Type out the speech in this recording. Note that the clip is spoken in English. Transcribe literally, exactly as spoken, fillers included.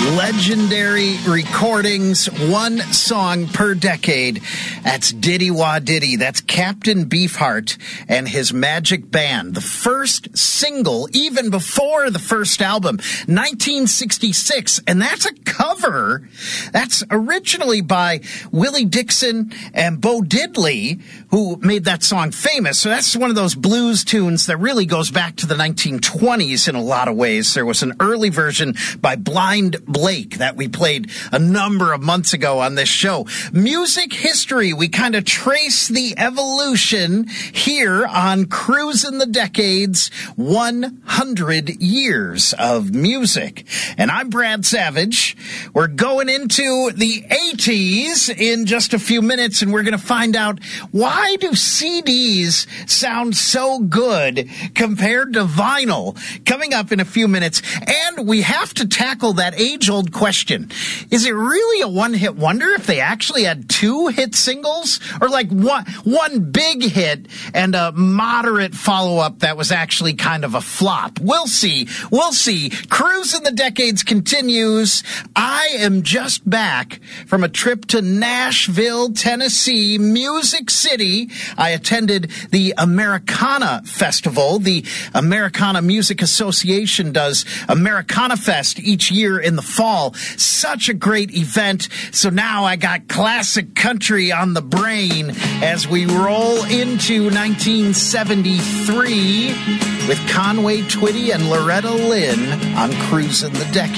Legendary recordings, one song per decade. That's Diddy Wah Diddy. That's Captain Beefheart and his Magic Band. The first single, even before the first album, nineteen sixty-six. And that's a cover. That's originally by Willie Dixon and Bo Diddley, who made that song famous. So that's one of those blues tunes that really goes back to the nineteen twenties in a lot of ways. There was an early version by Blind Blake that we played a number of months ago on this show. Music history, we kind of trace the evolution here on Cruising the Decades, one hundred years of music. And I'm Brad Savage. We're going into the eighties in just a few minutes, and we're going to find out, why do C Ds sound so good compared to vinyl? Coming up in a few minutes. And we have to tackle that age-old question. Is it really a one-hit wonder if they actually had two hit singles? Or like one, one big hit and a moderate follow-up that was actually kind of a flop? We'll see. We'll see. Cruising the Decades continues. I am just back from a trip to Nashville, Tennessee, Music City. I attended the Americana Festival. The Americana Music Association does Americana Fest each year in the fall. Such a great event. So now I got classic country on the brain as we roll into nineteen seventy-three with Conway Twitty and Loretta Lynn on Cruising the Decades.